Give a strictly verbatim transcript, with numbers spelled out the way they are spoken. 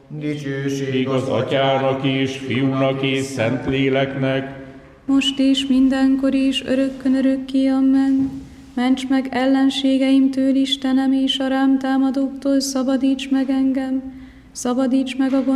Dicsőség az Atyának és Fiúnak és Szentléleknek, most és mindenkor is, örökkön örökké, amen. Ments meg ellenségeimtől, Istenem, és a rám támadóktól szabadíts meg engem. Szabadíts meg a